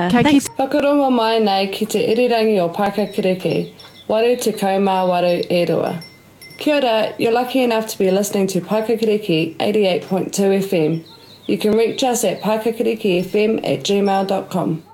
Thanks. Whakarongo mai nei ki te irirangi o Paikakiriki, waru te kaumā waru e rua. Kia ora, you're lucky enough to be listening to Paikakiriki 88.2 FM. You can reach us at paikakirikifm@gmail.com.